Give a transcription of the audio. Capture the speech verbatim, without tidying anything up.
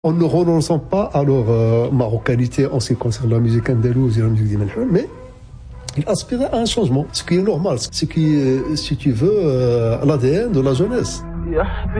On ne renonce pas à leur euh, marocanité en ce qui concerne la musique andalouse et la musique d'Imelhoun, mais il aspirait à un changement, ce qui est normal, ce qui est, si tu veux, euh, l'A D N de la jeunesse.